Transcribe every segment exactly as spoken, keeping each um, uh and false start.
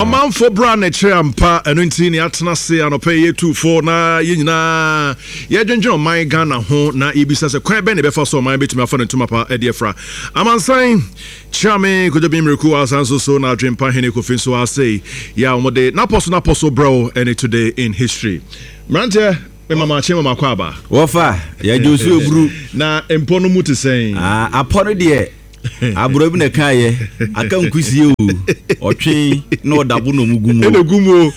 man for brand a trampa and until Yatna say and pay you two for na yina. Yajan my Ghana home na ibisa a quite benny before so my bit to my phone to my pa ediafra. I'm on sign Chame could have been Mercua and so now dream Pahinico fin so I say, yeah, one day, not possible, not possible, bro, any today in history. Mante, Mama Chema Makwaba. Wafa, ya Josu Bru, na Empono Muti saying, ah, upon a dear. Abrobine kaye aka nkusi you o twen no dabuno mugumo e gumo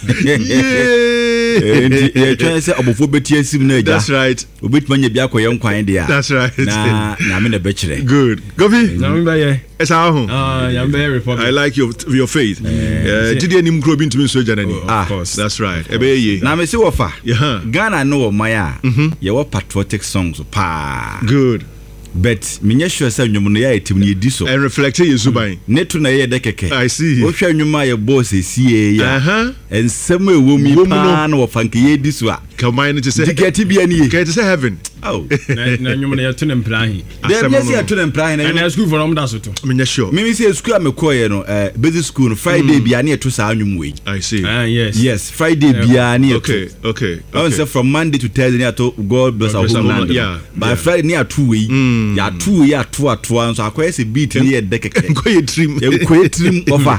eh eh twen se obofo beti asim na that's right obetuma nya bia koye nkwan dia that's right na na me na be kire good Govi na me ba ye esa ho ah ya be republic I like your your faith eh did any mkro bi ntumi so janani of course that's right e be ye na me se wofa yeah Ghana no wo maya ye wo patriotic songs pa good but minye sure say nwum no ya etim ne edi so and reflect ye zuban netu na ye de keke I see wo hwa nwuma ye boss esie ya aha ensem ewo mi pa na wo fanke ye edi so a kamai to say diketi bia ne ye get to say heaven oh na nwum no ya to ne mprahi dem yes ya to ne mprahi na na school for am da so to minye sure me say school amekoye no eh basic school no Friday bia na to sa nwum we I see ah yes yes Friday bia na okay okay I say from Monday to Thursday na to God bless our land yeah by Friday na to we ya two ya two atu anso akoye se beat ni e de keke koye trim koye trim over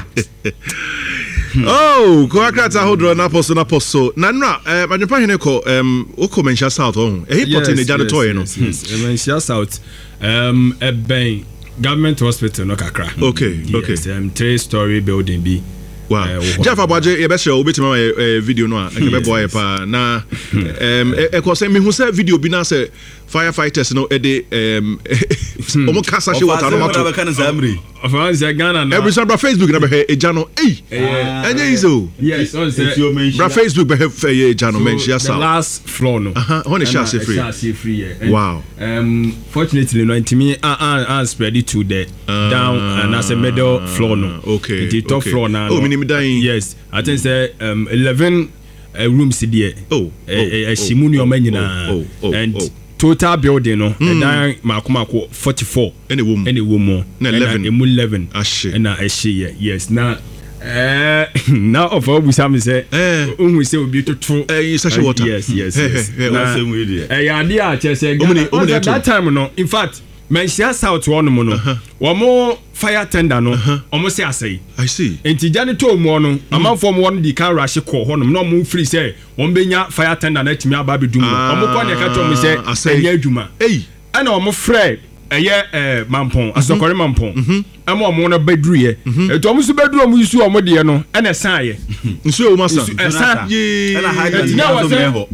oh ko akrata hodro na poso na poso na nra eh madwepa hene ko um oko mencha south on e hipot ni jado toy no mencha south um e ben government hospital no kakra okay okay yes, um three story building bi wow Jeff Abaje e be share obetima my video no a e be boy pa na um e ko say me hu say video bi na say firefighters no e de um omo kasa she water no matter kan zamri of us Ghana na every time Facebook na be e jano eh enye izo yes on say bra Facebook be e jano mention yourself the last floor no uh-huh on the share free share free yeah wow um fortunately no intimi and and spread it to the uh, down and as a middle floor no okay the top okay. floor now oh minimum dying yes I think say um eleven uh, rooms there oh a shimuni o manyina and total building no and dan makomako forty-four any woman any woman na eleven eleven ashe na ashe yes na eh now of all we say say eh we say we be to eh such water yes yes yes na eh ya dia a che say that time no in fact mention south one mo no wo fire tender no omo say asay I see enti jani to mo no amanfo mo no di kan rush ko ho no no mo free say won benya fire tender na timi aba bedum no omo kwa ne ka to mo say enya adwuma eh ana omo frɛ eye eh mampon asokore mampon ama omo no bedruye eto omo su bedru omo isu omo de no ana san ye nsu o masa san ye ana hide oh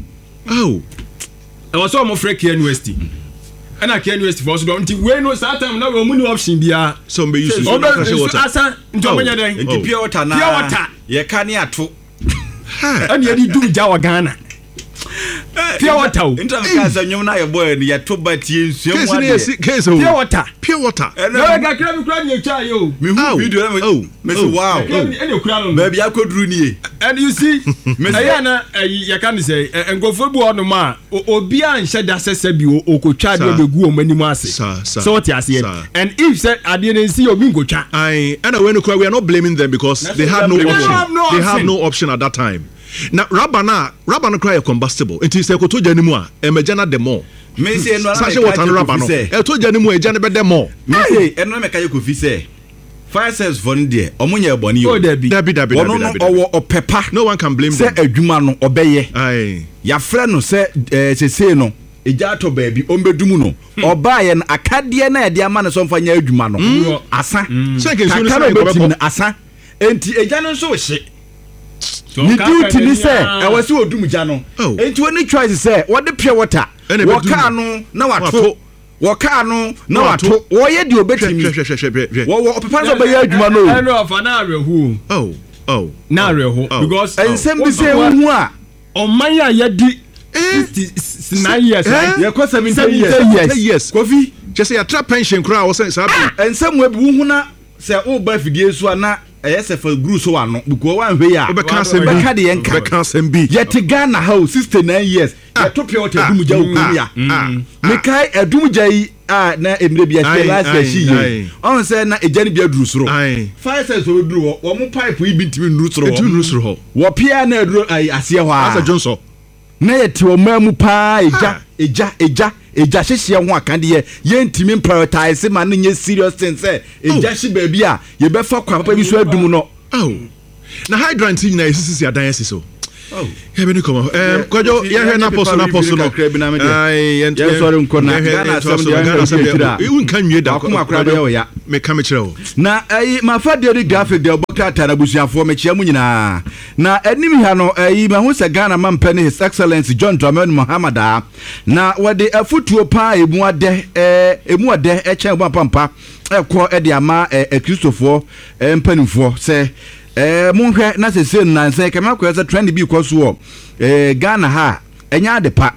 e was omo frɛ K University ana K University for so nti we no that time na we mu ni option bia so mbe use so water asa nti omo nya den nti pure water na pure water ye ka ne ato ani ye di dum ja wa Ghana pure water ntam ka sa nwum na ye boy ne ye to batie nsuam wa de pure water pure water na ga kra mi kra ni echa yo me hu video na oh me say wow any kra no baby akoduru ni and you see ayana ye can say engofo bu onu ma obi an hye da sese bi okotwa de obegu omanimu ase so what you say and if said ade na see obi ngotwa I and when we are not blaming them because they had no option they have no option at that time na rabana rabana cry combustible it is ekoto janimu a emejana demo me say no sache water no rabano eto janimu ejane be demo me say eno me kaye kofi say fire service for there omunye eboni yo dabi dabi dabi ono no owo opepa no one can blame them say adwuma no obeye ai ya frɛ no say sese no eja to baabi ombedumu no obaye na akade na ede ama ne so mfanya adwuma no asa so ke so no asa enti eja no so hye ni duty ni say e wase odum ja no enti woni choice say what the pure water woka no na wato woka no na wato wo ye di obetimi wo wo opepa so be ye adwuma no e no fa na arehu oh oh na arehu because ensem bi say hu a oman ya ye di nine years ye ko seventy years yes kofi je say ya trap pension kra wo say sabi ensem we bi hu na say o ba fidie so na eye fa guru so ano because wan hwe ya be kan sem be ka de yenka be kan sem bi ye te Ghana how sixty-nine years ye to pure water dum ja okum ya me kai edum ja yi ah na emire bi ase last year shi on say na eja ni bi aduru soro fire service we duru wo mo pipe yi bi ntimi nuru soro wo nuru soro ho wo pia na aduru ase ho a asa Johnson na yeti wo mamu pa eja eja eja eja hyehye ho akande ye ye ntimi prioritize ma na nye serious thing say eja hye ba bi a ye be fa kwa papa bi so adum no oh na hydrant nyina esisi adan esiso oh yeah be ni come eh kwajo ye he na poso na poso no ai ye sorry nko na Ghana asem de Ghana asem de e won kan nwie da ko akra be ya me ka me kire o na ai ma fa de graphic de obokra tara busuafo me chia mu nyina na anim ha no ai ma hu se Ghana man pe ne His Excellency John Dramani Mohammed na wode afutuo pa emu ade eh emu ade e chen pampa e ko e de ama e Christopher e mpanimfo se eh monhwe na sese nanse kema kwese trend bi kwaso eh Ghana ha enya de pa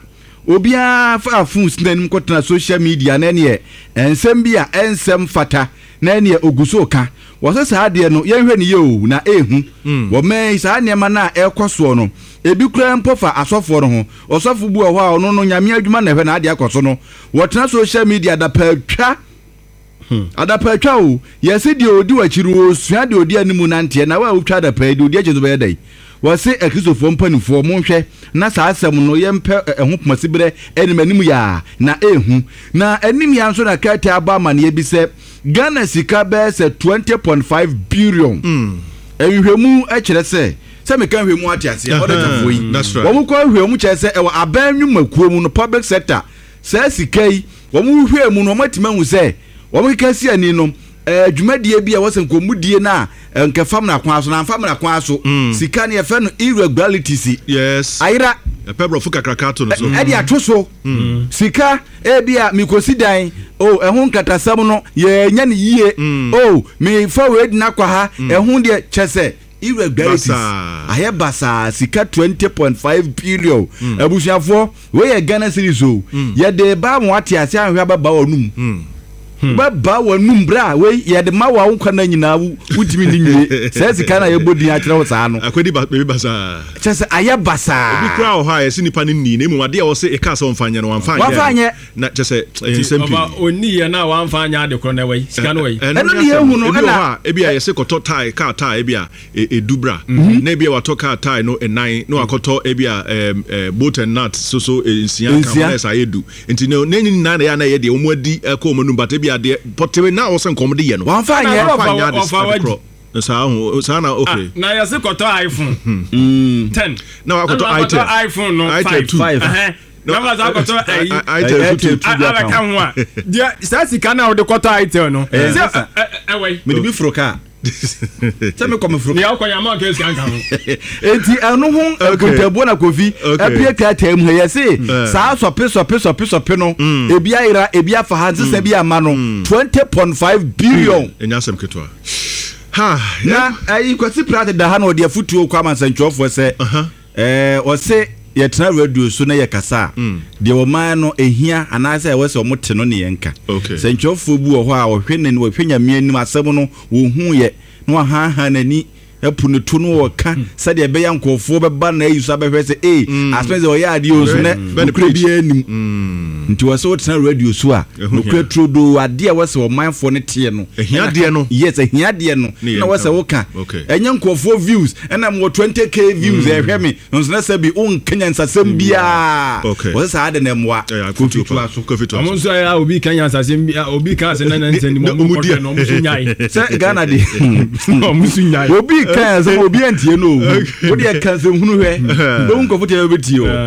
obia fa fun snan kotena social media na ne ensem bia ensem fata na ne oguso ka wose sa ade no yenhwe ne ye na ehu wo me sa ne ma na ekoso no ebi kura mpofa asofo no ho osofo bu ho a ono no nyame adwuma na hwe na ade akoso no wotena social media da pa twa Hmm. Adapa twa o yesi de odi wachiru osua de odi animu nante na wa utwa adapa de odi ajezo be dai wose ekrisofo mpanifo monhwe na saa asem no yempe eho pomasibre enimanimu ya na ehu na anim ya nso na kata aba mane bi se Ghana sika be se twenty point five billion mm ehwemu a kire se se me kan hwemu atiase o de tafo yi wo mu ko hwemu kire se e wa abanwu makuo mu no public sector se sika yi wo mu hwemu no matima hu se wo kasi ani no eh dwumadie bia wo sen komudie na nke fam na kwa so na fam na kwa so sika ne efe no irregularities yes ayira pebro fuka krakato no so e dia toso sika e bia mikosi dan oh ehun katasam no ye nya ne yie oh me forward na kwa ha ehun de chese irregularities aye basa sika twenty point five billion abusuafo we ye Ghana series o ye de ba mo atiase ahwa baba onum baba wanum bra we ye de ma wa nkwa na nyina wutimi ni nwie se sika na ye bodi a kire wo saa no akwedi baby basa chese aye basa obi kra ho ha ye si nipa ni ni na mu ade wo se e ka so mfanye no wamfanye na chese ensempi baba oni ye na wamfanye ade kro na we sika no we eno ni ye hu no na e bia ye se koto tie ka tie e bia e dubra na e bia wato ka tie no enan no akoto e bia boat and nut so so ensia ka na sa yedu enti no na nyina na ya na ye de omo adi ko omo num bata bia de potewe na wo sen komde ye no wan fa anye na sa ho sa na okay na ya se koto iPhone ten na wa koto iPhone no five eh na wa za koto ai ai two ala kan ho a dia sa sika na wo de koto itel no se eh we me bi froka se me come froka ya ko ya ma ke sika kan ho enti anu ho kontabu na kofi apie ka tem he yesi sa sope sope sope sope no ebi ayira ebi afa hanze se bi ama no twenty point five billion enya sem ketwa ha na ayi kwasi prate da ha no de afutuo kwa mansanchofo se eh o se ye tena radio so na ye kasa de wo man no ehia anase e wese o mote no ne yenka sanchofo bu wo ho a wo hwene ne wo hwenya mianim asem no wo hu ye no ha ha nani epunu tu no wo ka sade e be yankofo be ba na yusa be hwese eh aspenze wo ya ade o so ne kure bi anim nti wo se wo tena radio so a no kure trodo ade e wese wo manfo ne tie no ehia de no yes ehia de no na wese wo ka enya nkofo views ena mo twenty k views e hwe me nso na sabi on kenya nsasem bia wo se ade na mwa kofi to aso kofi to aso amonso ya obi kenya nsasem bia obi ka se na na ntani mo mo ko no mo sunyai se Ghana de mo sunyai obi kan se obi antie no wo de kan se hunu hwe do nkofo te obeti o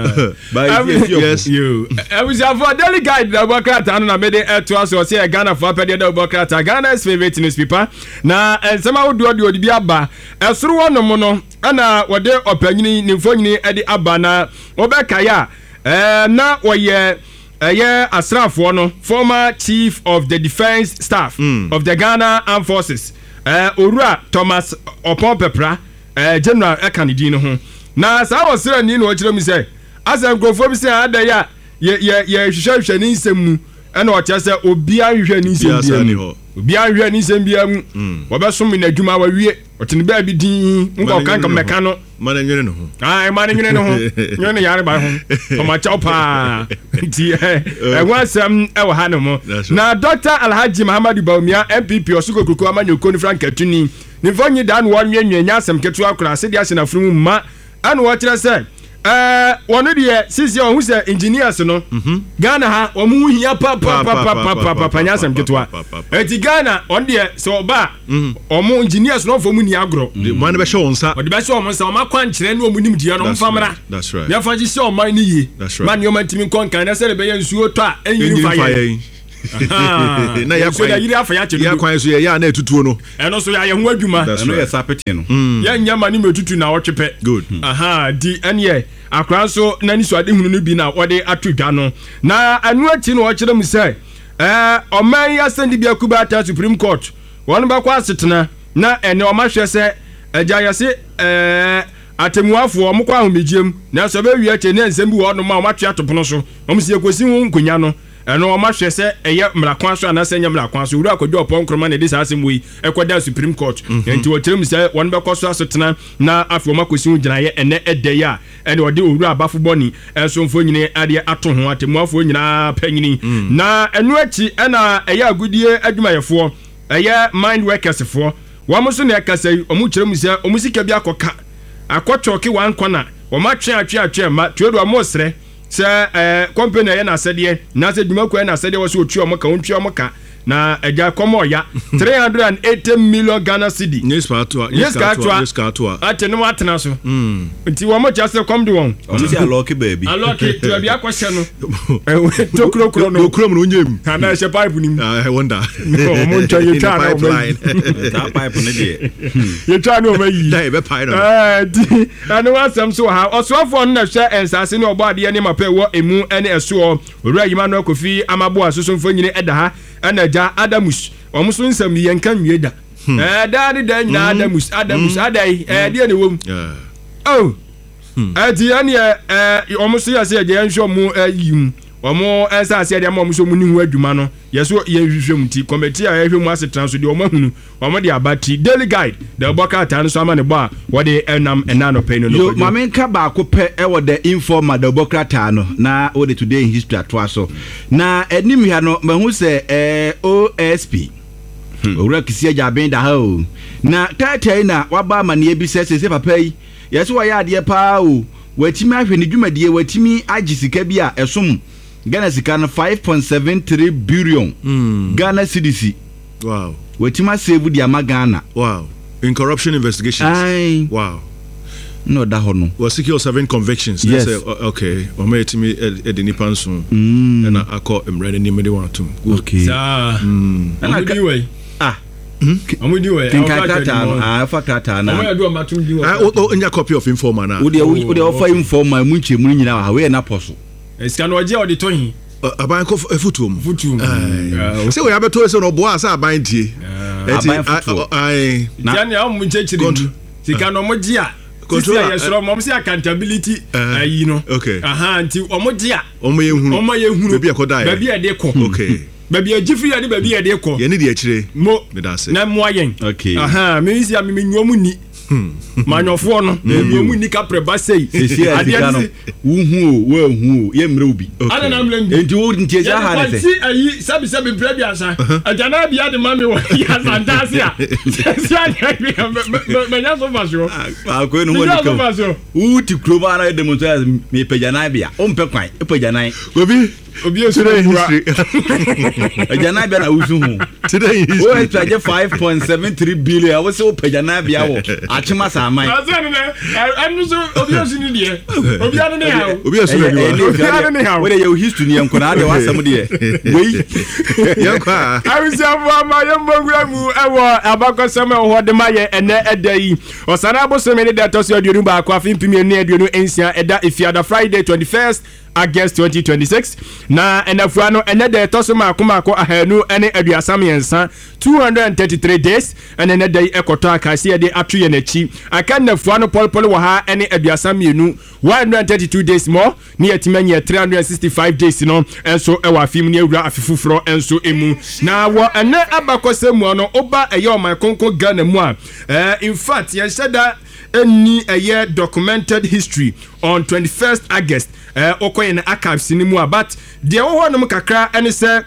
by yes you I was for daily guide da Bokrata na me de eto aso se Ghana for pede da Bokrata Ghana's favorite newspaper na ensema wo do de bi aba esoro wonom no na wode opanyini ni mfonyini e de aba na obeka ya eh na woye eye asrafo no former chief of the defense staff mm. of the Ghana Armed Forces eh Orua Thomas Opompepra eh general ekanidi no ho na sa wosira ni no kire mi se asem grofo bi se ada ya ye ye ye hwehwehwe ni nsem mu ena o kire se obi ahwehwe ni nsem bia mu obi ahwehwe ni nsem bia mu wo be som na adwuma wa wie ɔtene baa bi din nkɔ kanka mmɛka no mana nwene no ho ah mana nwene no ho nwene no yare ba ho ɔma kyɛw paa nti ɛho asɛm ɛwɔ ha no mo na Doctor Alhaji Muhammadu Bawumia M P P ɔsoko kuku amanyɔko no frankatuni ne mfonyi da no wɔnwenwe nya asɛm ketewa kora sɛ de ahyɛ na furu mu ma ana wɔkyerɛ sɛ eh wɔno deɛ sisi ɔhu sɛ engineers no Ghana ha ɔmo hia pa pa pa pa pa pa pa nya asɛm ketewa eti Ghana on deɛ sɛ ɔba ɔmo engineers no fo mu ni agro man be hyɛ wɔn sa ɔde be hyɛ wɔn sa ɔmo akwan kyerɛ no ɔmo nim dia no mfamra that's right ya fa gye hyɛ ɔman ni yie man yɛ ɔman timi kɔnkan na sɛ de be yɛ nsuo tɔ a ɛnyiri fa yɛ na ya kwan ya yiri afa ya kyɛ ya kwan so ya na etutuo no ɛno so ya yɛ ho adwuma ɛno yɛ sapete no ya nyama ni metutu na wɔtwepɛ good aha di ɛne akran so nani so ade hunu no bi na wɔde ato dwa no na anu akyi no wɔkyerɛ mu sɛ eh ɔman ya send bi akuba ata Supreme Court wɔn bɛkɔ asetena na ɛne ɔmahwɛ sɛ agya yɛ se eh atemuafo ɔmo kɔ ahomegyem na sɛ bɛ wi akyi ne nsɛm bi wɔ no ma ɔmatwe atopono so ɔmo sie kosi ho nkonya no ɛno ɔmahwɛ sɛ ɛyɛ mrakwan so anasɛ nyɛ mrakwan so wura akɔdwa ɔpɔn kroma na de saa asɛm wei ɛkɔda Supreme Court nti wɔkyerɛ mu sɛ wɔn bɛkɔ so asetena na afɔ ɔmo akɔsi ho gyinaeɛ ɛnɛ ɛdɛ yi a ɛne ɔde owura abafo bɔni ɛso mfo nyine adeɛ ato ho atemuafo nyinaa panyini na ɛno akyi ɛna ɛyɛ agudie adwumayɛfoɔ ɛyɛ mind workers foɔ wɔn so na ɛkasa yi ɔmo kyerɛ mu sɛ ɔmo sika bi akɔka akɔtɔke one corner wɔn atwe atwe atwe ma tuodo ɔmo srɛ sɛ ɛɛ company ɛyɛ n'asɛdeɛ n'asɛ dwumakuo ɛyɛ n'asɛdeɛ wɔsɛ otwi ɔmo ka ontwi ɔmo ka na ɛgya kɔmɔ ya three hundred and eighty million Ghana cedi. yes paatoa yes paatoa yes paatoa ate ne mu atena so nti wɔn mo kyerɛ sɛ kɔm de wɔn ɔmo si alɔɔke baabi alɔɔke to ebi akɔhyɛ no tokuro kuro no tokuro mu no onyem ana ɛhyɛ pipe ni mu I wonder ɔmo ntwa yɛ twa na ɔmo yi saa pipe ne deɛ yɛ twa na ɔmo yi da yɛ bɛ pae no ɛɛ ti ɛno asɛm so ha ɔsoafoɔ no na hwɛ ɛnsase ne ɔbɔ adeɛ ne mapɛ wɔ emu ɛne ɛsoɔ owura yima no Kofi Amaboa asosomfo nyine ɛda ha ɛna gya Adamus ɔmo so nsɛm yɛn kan wie da ɛɛ daa de da nyinaa Adamus Adamus adai ɛɛ deɛ ne wɔm oh ɛti ɛne ɛɛ ɔmo so yɛ sɛ yɛ nhwɛ ɔmo ɛyi mu ɔmo ɛnsa ase deɛ ɔmo so ɔmo ni ho adwuma no yɛ so yɛ hwehwɛ mu ti committee a yɛhwɛ mu asetena so deɛ ɔmo ahunu ɔmo de abati Daily Guide deɛ ɔbɔ kaata no so ama ne bɔ a wɔde ɛnam ɛna no pɛ no no yo maame nka baako pɛ ɛwɔ the informa deɛ ɔbɔ kaata no na wɔde today in history atoa so na anim ya no mahu sɛ ɛɛ O S P owura kisi agya ben da ha o na taatai na waba amaneɛ bi sɛ sɛ papa yi yɛsɛ wɔyɛ adeɛ paa o watimi ahwɛ ne dwumadie watimi agye sika bi a ɛsom Ghana sika no five point seven three billion mm. Ghana C D C. Wow. Wetima save di ama Ghana. Wow. In corruption investigations. Aye. Wow. No da hono. Was secure seven convictions. Yes. Say, okay. O me timi e de nipa nso. Mm. Na akọ emrede ni me de wan tum. Okay. Sa. Mm. Na ka way. Ah. Amu di way. Tinka kata no. Ah, fa kata na. Amu ya do amatum di way. Ah, o nya copy of informa na. Wo de wo de offer informa mu nche mu nyina ha we na poso. Esika no oje odi tohin aban ko futum futum se we abeto se no bo asa aban tie eti ai na ya mu nchechiri sika no moji a control ya sro mo se accountability ayi no aha nti omoji a omo ye hunu omo ye hunu baby akoda baby e de ko okay baby agifiri ya de baby e de ko ye ni de akire mo me da se na mo ayen okay aha me isi a me nyuomu ni manyofo no nyuomu ni ka preba sei ade no uhu o wa hu o ye mre obi ana na mle enti wo ntie ja ha ne se si ayi sabi sabi prebi asa ajana bia de mami wo ya santase a si anya me nya so fasho a ko no woni ko u ti kroba na de mo so me pejana bia o mpe kwan e pejana obi obi esure history pejana bia na usu hu today history o e traje five point seven three billion a wo se o pejana bia wo achima sa amai asen ne anu so obi osi ni de obi anu ne ha obi esure ni obi anu ne ha we dey your history ni enko na de wasam de we yankwa awisi afọ ama yembongura mu ewo abakosem ho de maye ene eda yi osana abosome ne de toso aduonu ba akwa fimpim ene aduonu ensia eda ifiada Friday twenty-first August twenty twenty-six na enafua no ene de to so maako maako ahanu ene aduasa miensa two hundred thirty-three days ene ne de ekoto akase ye de atoye na chi aka nafua no polpol wo ha ene aduasa mienu one hundred thirty-two days more ni yetimanye three hundred sixty-five days no enso e wa afim ni awura afifufro enso emu na wo ene abakose mu no oba eye o man konko Ghana mu a eh in fact ye sheda any a year documented history on twenty-first August eh okoye na archives ni mu but de wo ho no kakra ene se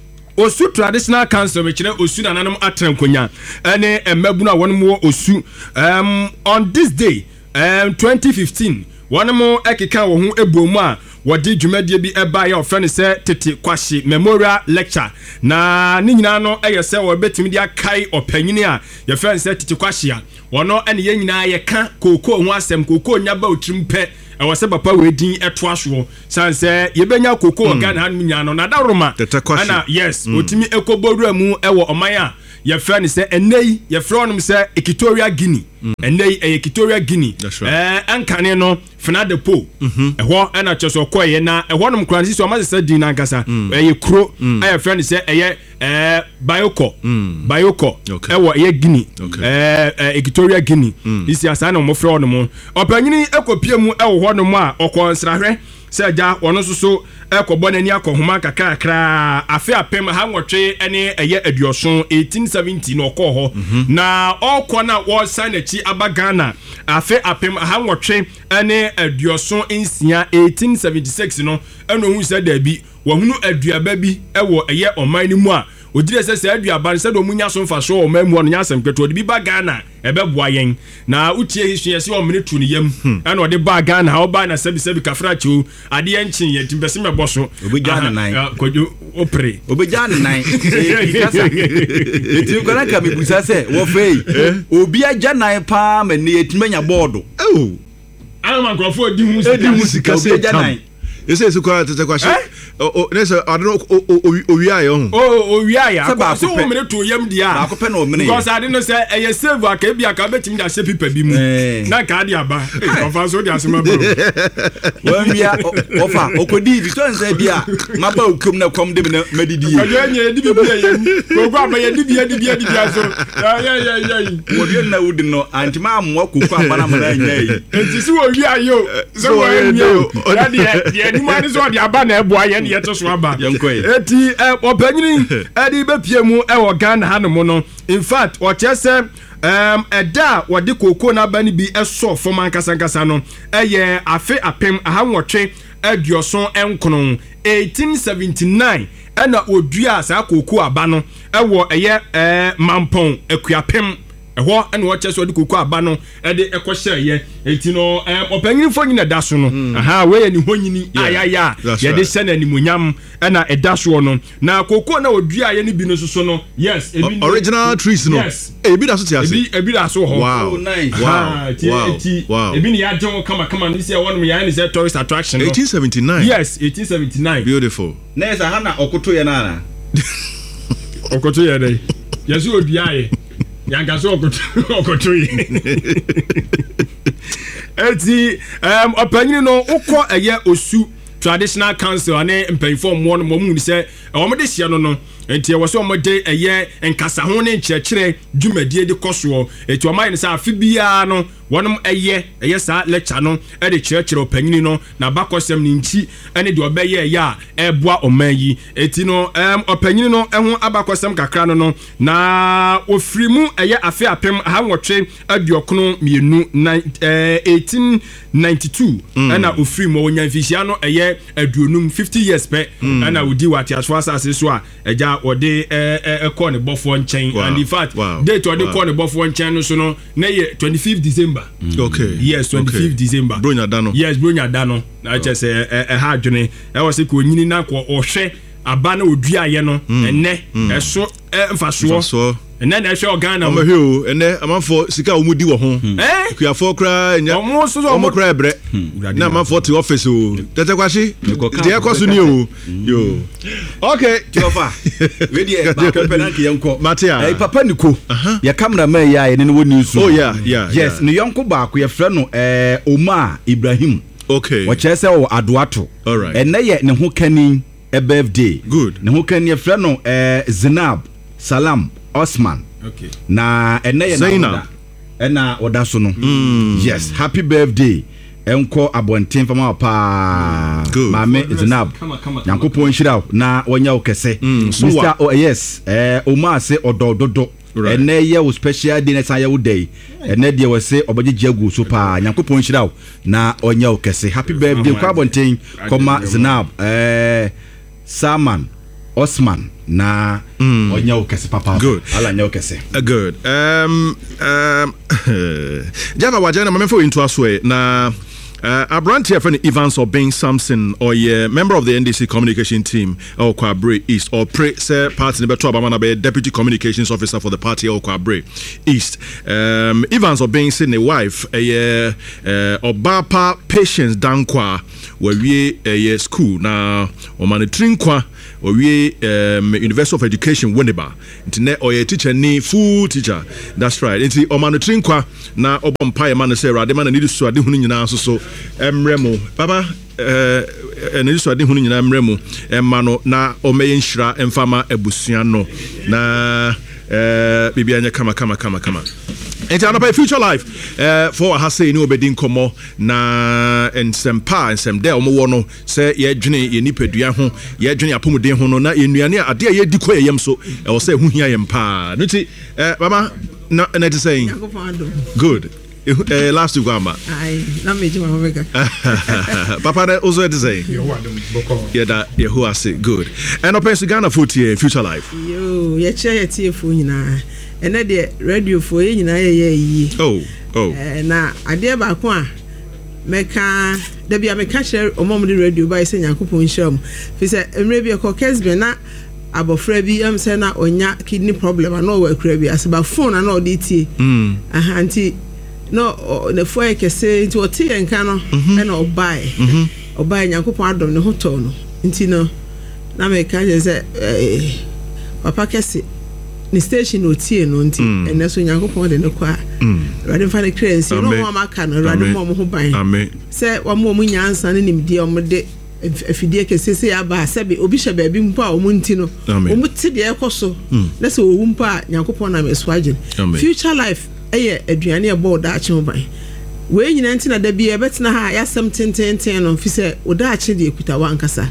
Osu Traditional Council me kire Osu na nanom atrenkonya ene emabu na wonmo Osu um on this day um twenty fifteen wonmo ekeka wo ho ebuomu a wodi dwumadie bi eba ya ofre ne se tete kwashi memorial lecture na ni nyina no eye se wo betimi dia kai opanyini a ye fre se tete kwashi a wono ene ye nyina ye ka koko ho asem koko nya ba otrimpe e wo se papa we din eto aso sanse ye benya koko Ghana han nya no na daroma ana yes otimi ekobodura mu e wo oman a ye fre ne se enei ye fre onum se Equatorial Guinea enei e Equatorial Guinea eh ankane no Fnade po ehwo ena cheso koye na ehwo nom kransi so ma se din na nkasa eye kro aye friend se eye eh Bayoko Bayoko ewo eye Guinea eh Equatorial Guinea isi asa na mo fre onum opanyini ekopie mu ewo ho nom a okonsrahwe se ja wono soso ekobọ nani akohoma kakakra afi apem ha nwotwe ene eye aduoson eighteen seventy no okọ ho na okọ na wo sign achi abagana afi apem ha nwotwe ene aduoson ensia eighteen seventy-six no eno hu se da bi wo hunu aduaba bi ewo eye oman ni mu a odire se se aduaba se do munya so mfa so o mamu no nyasem kweto de bi bagana ebe boa yen na utie hisu yesi o mene tu ne yam ena ode bagana ha oba na sebi sebi kafra chiu ade enchin ye timbese me boso obejana nine kojo opre obejana nine ikasa eti ko na ka bibusa se wo fei obi aja nine pa ma ne etimanya board oh ama nkrofo di hu sika di hu sika obi aja nine ese ese kwa tete kwa o nese adno owiaye ho o owiaye akọ so wo mene to yam dia ba akọ pe na o mene because ade no say eye save aka bia ka betimi da se pipa bi mu na ka ade aba ofa so dia asema bro wan bia ofa okodi bi so nse bia maba okum na kom de na madidi ye aye nye di bi bia yam gogo aba ye di bia di bia di bia so ya ya ya wo bi na wudi no antima amwa kokko abana mara nya yi enti si wo wiaye o so wo nya o ya de ye ni mani so de aba na ebo aye ye to so aba eti opanyini edi be pie mu e wo Ghana hanom no in fact o chese um eda wode koko na bani bi eso foma nkasa nkasa no eye afe apem aha nwotwe aduoson enkono eighteen seventy-nine ena odua sa koko aba no ewo eye eh mampon akuapem ehwo ena wo chese wode koko aba no ede ekohye ye eti no opanyini fo nyina da so no aha we ni honyini ayaya ye de se na nimonyam ena eda so no na koko na odua ye ni bi no so no yes ebi original trees no ebi da so ti ase ebi ebi da so ho wow nice wow wow ebi ni ya jon kama kama ni se won me ya ni se tourist attraction eighteen seventy-nine yes eighteen seventy-nine beautiful na esa hana okoto ye na na okoto ye dai yesu odua ye yanka so okoto okoto ye eti um opanyini no ukọ eye Osu Traditional Council ane mpanyfo mo no mo mu ni se o de hia no no enti e wo se o de eye enkasa ho ne nkyerɛkyerɛ dwumadie de koso eti o man se afi bia no wonom eye eye sa lecture no e de kyerɛkyerɛ opanyini no na bakosem ni nchi ene de obeye ya eboa oman yi eti no um opanyini no eho abakosem kakra no no na ofirimu eye afi apem ha nwotwe aduokono mienu eighteen ninety-two ana ofirimu onya fihia no eye aduonum fifty years pe ana odi wati aso asase so a eja ode e call ne bofo nchen and in fact date ode call ne bofo nchen no so no na ye twenty-fifth December okay yes twenty-fifth December bronya dano yes bronya dano na che se e ha dwene e wo se ko nyini na ko ohwe aba na odua ye no enne eso mfaso enne na ehwe Ghana o mahwe enne amanfo sika o mudi wo ho kuafo kra nya o so o kra ebre na amanfo te office o tete kwashi de ekoso ni o yo okay tiofa we dey ba penalty yanko matia eh papa niko ya cameraman ya ye ne woni so oh yeah yeah yes ne yanko ba ko ye frɛ no eh Omar Ibrahim Okay. Wɔkyerɛ sɛ wɔ adoato. All right. Ɛnɛ yɛ ne ho kani a birthday. Good. Ne ho kani frɛ no eh Zinab Salam Osman. Okay. Na ɛnɛ yɛ Zainab. Ɛna ɔda so no. Mm. Yes, happy birthday. Enko abonten fama pa. Good. Mame Zinab. Nyankopɔn nhyira na wɔnya wo kɛse. Mister Oh, yes, eh Omar say odododo. Ɛnɛ yɛ wo special day na san yɛ wo day. Ɛnɛ deɛ wɔ se obagye agu so pa. Nyankopɔn nhyira wo na wɔnya wo kɛse. Happy birthday kwa abonten kɔma Zinab. Eh Saman Osman na wɔnya wo kɛse papa. Good. Ala nya wo kɛse. Uh, good. Um um Java wajana mamefo into aswe na Uh, Abrantia friend Evans or Bain Samson or yeah, member of the N D C communication team or Kwabre East or Pre Sir Party number two Abamana be deputy communications officer for the party or Kwabre East. Um, Evans or Bain Sydney wife a uh, uh, Obapa Patience Dankwa where we a uh, school now or Manitrinkwa or we um, University of Education Winneba internet or a teacher ni full teacher. That's right. It's or Manitrinkwa na Obompire man say Rademan need to adi hunu so emremo baba eh ene so ade hunu nyina emremo emma no na omeye nhira emfama abusua no na eh bibia anya kama kama kama kama enti anapa future life eh for ha say ni obedi nkomo na ensempa ensem de omo no say ye dwene ye nipadua ho ye dwene apomuden ho no na enuane ade ye di kɔ yem so e wo say hu hia yem pa no ti eh baba na na te saying good. Uh, last week, Gamba. I na me jima omega. Papa, that also to say. Yeah, that yeah, who I say good. And open Ghana food here, future life. Yo, ye chair ye tea for nyina. And na the radio for ye nyina ye ye. Oh, oh. Eh na ade ba ko a meka da bia meka share omom the radio by say Yakupon sham. Fi say emre bi ko Kesbe na abofra bi am say na onya kidney problem na o wa kura bi aseba phone na o de tie. Mm. Aha anti no the foye kese nti oti enka no e na obai obai Yakupon adom ne ho to no nti no na meka say eh papa kese ni station oti no nti ene so Yakupon de ne kwa rade fa ne clearance no mo amaka no rade mo mo ho ban amen say wa mo mo nyansa ne nimdie o mo de afidie kese se aba sebe obi hye ba bi mpo a o mo nti no o mo ti de ekoso na se o wu mpo a Yakupon na me so agin future life eye aduane e bo da ache ho ban we nyina nti na da bi e betina ha ya sam tententen no fi se o da ache de ekuta wa nkasa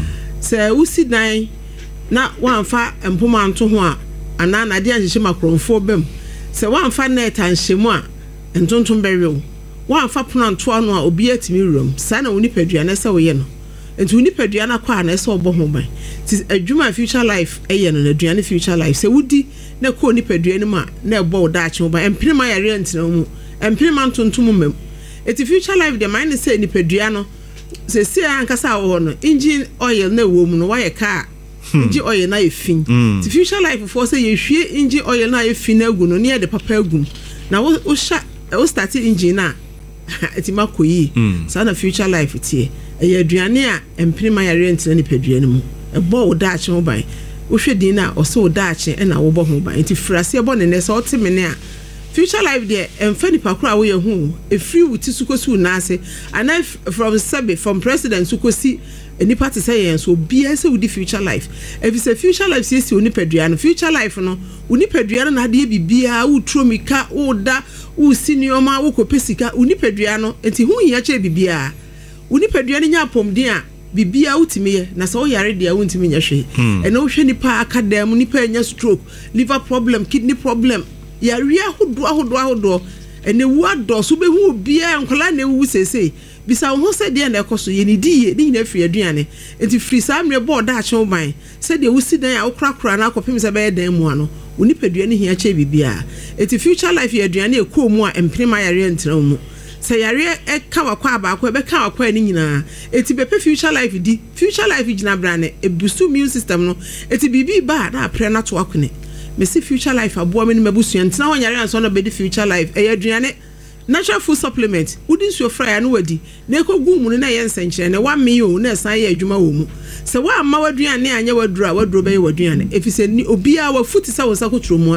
se usi dan na wanfa empoma nto ho a ana na de anhye makromfo bem se wanfa net anhyemu a entonton berew wanfa pono nto ano a obi atimi rom sa na onipaduane se wo ye no enti onipaduane akwa na se obo ho ban ti adwuma future life eye no na aduane future life se wudi na ko onipaduane ma na ebo da ache ho ban empirima ya rent na mu empirima ntonton mem eti future life de mine se onipaduane no se se ankasa wo no engine oil na wo mu no wa ye car engine oil na efin ti future life for say ye hwie engine oil na efin na agu no ne de papa agu na wo sha wo start engine na eti makoyi sa na future life tie e aduane a empirima ya rent na nipaduane mu e bo wo da ache ho ban wo hwe din na o se wo da ache e na wo bo ho ban enti frase e bo ne ne so o te me ne a future life there emfa nipa kura wo ye hu e free wuti sukosu na ase and from sabe from president sukosi nipa te say yen so bia se wudi future life if it's a future life se si onipadua no future life no onipadua na de bibia wo tromika wo da wo senioma wo kopesika onipadua no enti hu hia che bibia onipadua no nya pomden a bibia wutimiye na so yare dia wuntimi nya hwe e na wo hwe nipa akadam nipa nya stroke liver problem kidney problem yare ahodo ahodo ahodo ene wu ado so be hu bia nkola na wu sese bisa wo se de na ekoso ye ni die ni na firi aduane enti firi sa mre board a che ban se de wo si dan a wo krakra na akopim se be dan mu ano oni paduane hia che bibia enti future life ye aduane e ko mu a emprema yare ntra mu se yare e ka wakwa ba akwa be ka wakwa ni nyina enti be future life di future life gina brane e boost immune system no enti bibi ba na apre na to akune me see future life abo me no mabusu ntina wo yare anso no be di future life e aduane natural food supplement wouldn't you fry and wadi na ekogu mu na ye nsenkyere na wa me yo na san ye adwuma wo mu se wa ma waduane anya wadura waduro be waduane efise ni obi a wa futi sa wo sa kotro mu a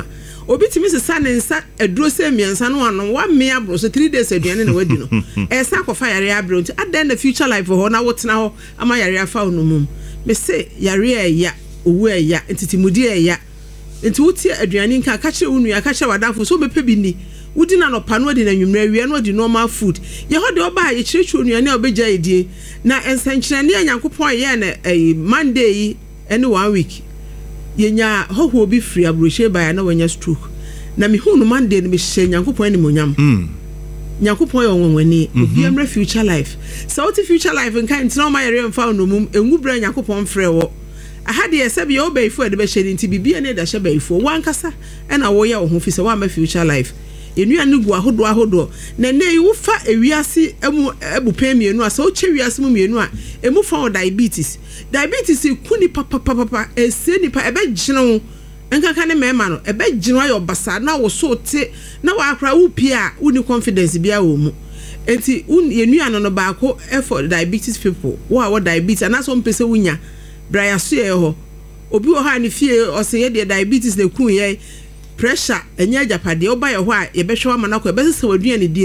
obi timi sesa ne nsa aduro se miensa no ano wa me abro so three days aduane na wadi no e sa kofa yare abro nti adan the future life ho na wotena ho ama yare afa no mum me say yare eya owu eya ntitimudi eya nti wuti aduane nka ka kire unu ya ka kire wadanfo so bepe bi ni wudi na no pano di na nwumra wie no di normal food ye ho de oba ye kirechu onuane obeja edie na ensankyerane anyankopon ye na Monday yi ene one week yenya hoho obi free abrohye ba na wanya stroke na me hu no Monday no me hye nyankopon ni monyam mm nyankopon ye onwani obi amra future life so what future life nka ntina ma yare mfa no mum engu bra nyankopon frɛ wo ahade ye sabi ye obaifo de be hye nti bibia ne da hye baifo wankasa ena wo ye wo ho fi se wa ma future life enua ne gu ahodo ahodo na ne yu fa ewiase emu ebupe mienu asa o che wiase mu mienu a emu fa diabetes diabetes kuni papa papa ese nipa ebe gino nkaka ne mema no ebe gino ayo basa na wo so te na wa akra wo pia uni confidence bia wo mu enti enua no no ba ko for diabetes people wo a wo diabetes na so mpese wunya bra so ye ho obi wo ha ne fie o se ye de diabetes na kun ye pressure enya japade oba ye ho a ye behwe wa manako e be se waduane die